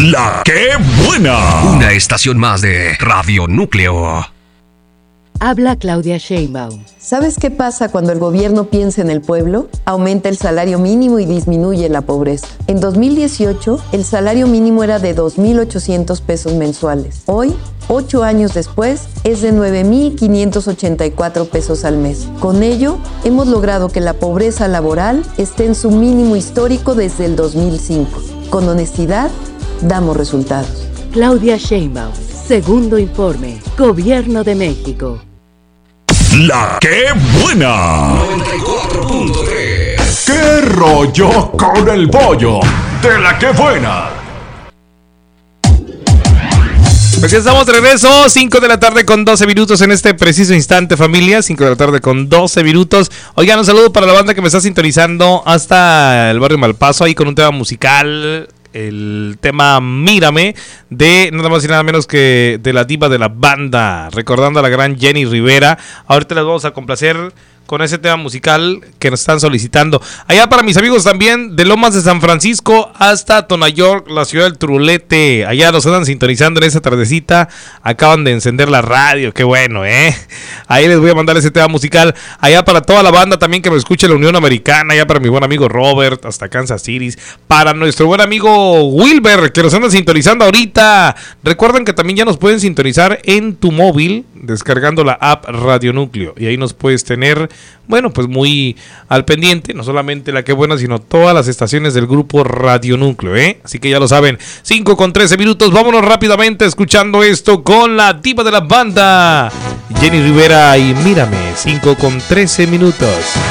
La que buena. Una estación más de Radio Núcleo. Habla Claudia Sheinbaum. ¿Sabes qué pasa cuando el gobierno piensa en el pueblo? Aumenta el salario mínimo y disminuye la pobreza. En 2018, el salario mínimo era de 2,800 pesos mensuales. Hoy, 8 años después, es de 9,584 pesos al mes. Con ello, hemos logrado que la pobreza laboral esté en su mínimo histórico desde el 2005. Con honestidad, damos resultados. Claudia Sheinbaum. Segundo informe. Gobierno de México. La que buena. 94.3. ¿Qué rollo con el pollo de la que buena? Pues ya estamos de regreso, 5 de la tarde con 12 minutos en este preciso instante, familia, 5 de la tarde con 12 minutos. Oigan, un saludo para la banda que me está sintonizando hasta el barrio Malpaso, ahí con un tema musical, el tema Mírame, de nada más y nada menos que de la diva de la banda, recordando a la gran Jenny Rivera. Ahorita les vamos a complacer con ese tema musical que nos están solicitando. Allá para mis amigos también de Lomas de San Francisco hasta Tonayork, la ciudad del Trulete. Allá nos andan sintonizando en esa tardecita. Acaban de encender la radio, qué bueno, Ahí les voy a mandar ese tema musical. Allá para toda la banda también que me escuche en la Unión Americana. Allá para mi buen amigo Robert hasta Kansas City. Para nuestro buen amigo Wilber que nos anda sintonizando ahorita. Recuerden que también ya nos pueden sintonizar en tu móvil descargando la app Radio Núcleo. Y ahí nos puedes tener, bueno, pues muy al pendiente, no solamente la que buena, sino todas las estaciones del grupo Radio Núcleo, Así que ya lo saben, 5 con 13 minutos, vámonos rápidamente escuchando esto con la diva de la banda, Jenny Rivera y Mírame, 5 con 13 minutos.